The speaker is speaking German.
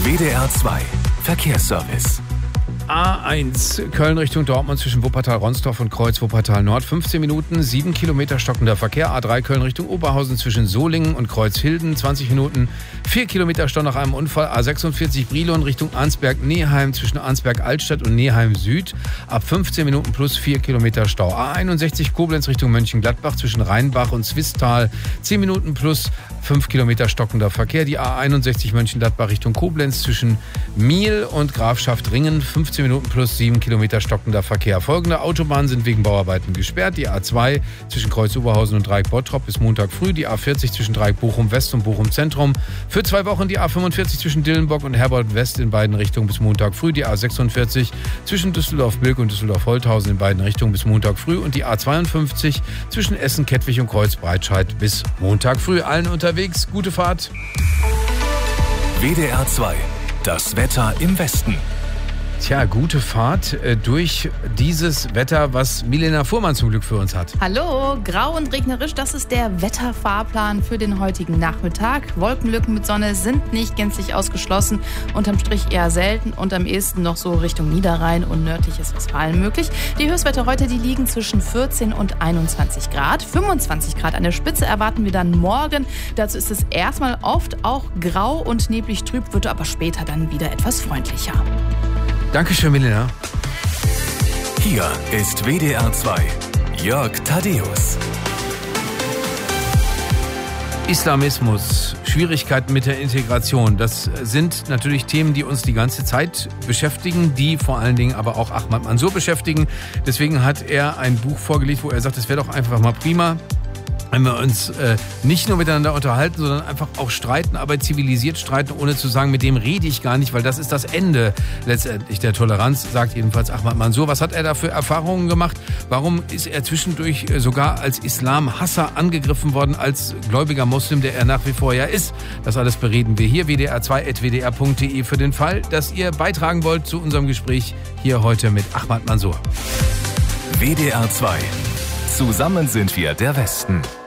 WDR 2 Verkehrsservice. A1 Köln Richtung Dortmund zwischen Wuppertal-Ronsdorf und Kreuz Wuppertal-Nord. 15 Minuten, 7 Kilometer stockender Verkehr. A3 Köln Richtung Oberhausen zwischen Solingen und Kreuzhilden. 20 Minuten, 4 Kilometer Stau nach einem Unfall. A46 Brilon Richtung Arnsberg-Neheim zwischen Arnsberg-Altstadt und Neheim-Süd. Ab 15 Minuten plus 4 Kilometer Stau. A61 Koblenz Richtung Mönchengladbach zwischen Rheinbach und Zwistal. 10 Minuten plus 5 Kilometer stockender Verkehr. Die A61 Mönchengladbach Richtung Koblenz zwischen Miel und Grafschaft Ringen. 15 Minuten plus 7 Kilometer stockender Verkehr. Folgende Autobahnen sind wegen Bauarbeiten gesperrt. Die A2 zwischen Kreuz Oberhausen und Dreieck Bottrop bis Montag früh. Die A40 zwischen Dreieck Bochum West und Bochum Zentrum. Für 2 Wochen die A45 zwischen Dillenburg und Herborn West in beiden Richtungen bis Montag früh. Die A46 zwischen Düsseldorf-Bilk und Düsseldorf-Holthausen in beiden Richtungen bis Montag früh. Und die A52 zwischen Essen, Kettwig und Kreuz-Breitscheid bis Montag früh. Allen unterwegs, gute Fahrt. WDR 2, das Wetter im Westen. Tja, gute Fahrt durch dieses Wetter, was Milena Fuhrmann zum Glück für uns hat. Hallo, grau und regnerisch, das ist der Wetterfahrplan für den heutigen Nachmittag. Wolkenlücken mit Sonne sind nicht gänzlich ausgeschlossen, unterm Strich eher selten und am ehesten noch so Richtung Niederrhein und nördliches Westfalen möglich. Die Höchstwerte heute, die liegen zwischen 14 und 21 Grad. 25 Grad an der Spitze erwarten wir dann morgen. Dazu ist es erstmal oft auch grau und neblig trüb, wird aber später dann wieder etwas freundlicher. Dankeschön, Milena. Hier ist WDR 2, Jörg Thaddeus. Islamismus, Schwierigkeiten mit der Integration, das sind natürlich Themen, die uns die ganze Zeit beschäftigen, die vor allen Dingen aber auch Ahmad Mansour beschäftigen. Deswegen hat er ein Buch vorgelegt, wo er sagt, es wäre doch einfach mal prima, wenn wir uns nicht nur miteinander unterhalten, sondern einfach auch streiten, aber zivilisiert streiten, ohne zu sagen, mit dem rede ich gar nicht, weil das ist das Ende letztendlich der Toleranz, sagt jedenfalls Ahmad Mansour. Was hat er da für Erfahrungen gemacht? Warum ist er zwischendurch sogar als Islamhasser angegriffen worden, als gläubiger Muslim, der er nach wie vor ja ist? Das alles bereden wir hier, wdr2.wdr.de, für den Fall, dass ihr beitragen wollt zu unserem Gespräch hier heute mit Ahmad Mansour. WDR 2, zusammen sind wir der Westen.